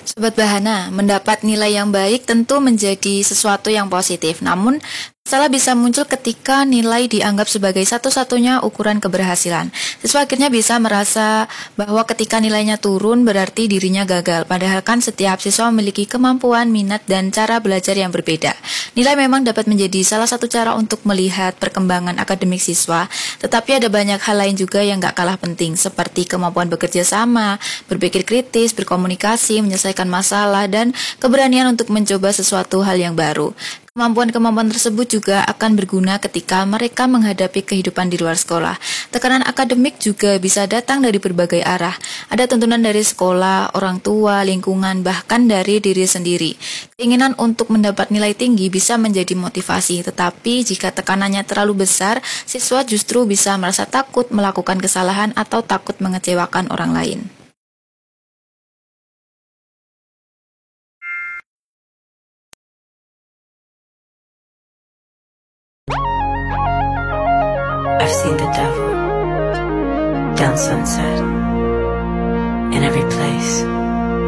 Sobat Bahana, mendapat nilai yang baik tentu menjadi sesuatu yang positif. Namun, masalah bisa muncul ketika nilai dianggap sebagai satu-satunya ukuran keberhasilan. Siswa akhirnya bisa merasa bahwa ketika nilainya turun berarti dirinya gagal. Padahal kan setiap siswa memiliki kemampuan, minat, dan cara belajar yang berbeda. Nilai memang dapat menjadi salah satu cara untuk melihat perkembangan akademik siswa, tetapi ada banyak hal lain juga yang gak kalah penting, seperti kemampuan bekerja sama, berpikir kritis, berkomunikasi, menyelesaikan masalah, dan keberanian untuk mencoba sesuatu hal yang baru. Kemampuan-kemampuan tersebut juga akan berguna ketika mereka menghadapi kehidupan di luar sekolah. Tekanan akademik juga bisa datang dari berbagai arah. Ada tuntunan dari sekolah, orang tua, lingkungan, bahkan dari diri sendiri. Keinginan untuk mendapat nilai tinggi bisa menjadi motivasi, tetapi jika tekanannya terlalu besar, siswa justru bisa merasa takut melakukan kesalahan atau takut mengecewakan orang lain. I've seen the devil down Sunset in every place.